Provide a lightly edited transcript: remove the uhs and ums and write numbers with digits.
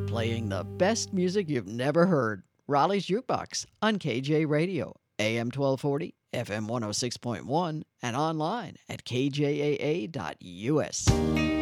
playing the best music you've never heard. Raleigh's Jukebox on KJ Radio, AM 1240, FM 106.1, and online at kjaa.us.